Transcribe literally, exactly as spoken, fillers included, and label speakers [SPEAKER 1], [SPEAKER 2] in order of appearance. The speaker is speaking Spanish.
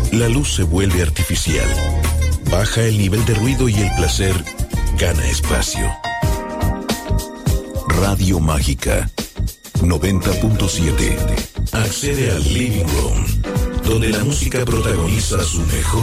[SPEAKER 1] la luz se vuelve artificial. Baja el nivel de ruido y el placer gana espacio. Radio Mágica noventa punto siete. Accede al Living Room, donde la música protagoniza su mejor